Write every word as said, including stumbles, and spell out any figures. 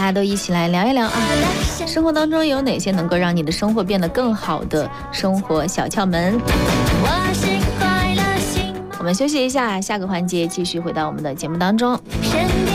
家都一起来聊一聊啊，生活当中有哪些能够让你的生活变得更好的生活小窍门。我们休息一下，下个环节继续回到我们的节目当中。